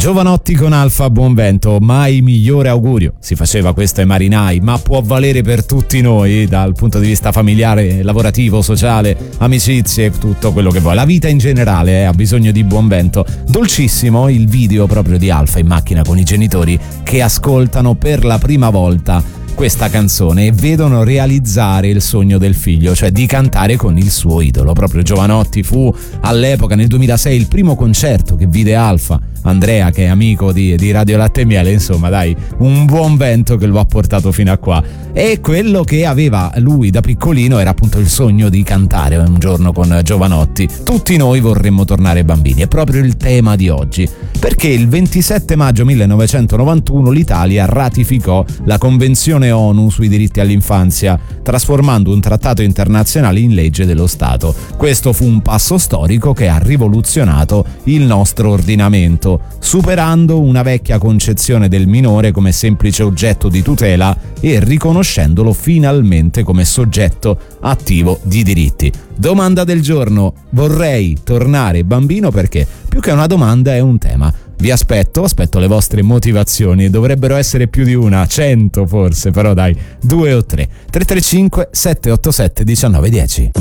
Giovanotti con Alfa, buon vento, mai migliore augurio. Si faceva questo ai marinai, ma può valere per tutti noi dal punto di vista familiare, lavorativo, sociale, amicizie, tutto quello che vuoi. La vita in generale ha bisogno di buon vento. Dolcissimo il video proprio di Alfa in macchina con i genitori che ascoltano per la prima volta questa canzone e vedono realizzare il sogno del figlio, cioè di cantare con il suo idolo. Proprio Giovanotti fu all'epoca, nel 2006, il primo concerto che vide Alfa. Andrea, che è amico di Radio Latte e Miele, insomma dai, un buon vento che lo ha portato fino a qua. E quello che aveva lui da piccolino era appunto il sogno di cantare un giorno con Giovanotti. Tutti noi vorremmo tornare bambini, è proprio il tema di oggi, perché il 27 maggio 1991 l'Italia ratificò la Convenzione ONU sui diritti all'infanzia, trasformando un trattato internazionale in legge dello Stato. Questo fu un passo storico che ha rivoluzionato il nostro ordinamento, superando una vecchia concezione del minore come semplice oggetto di tutela e riconoscendolo finalmente come soggetto attivo di diritti. Domanda del giorno: vorrei tornare bambino perché? Più che una domanda è un tema. Vi aspetto le vostre motivazioni, dovrebbero essere più di una, 100 forse, però dai, 2 o 3. 335 787 1910.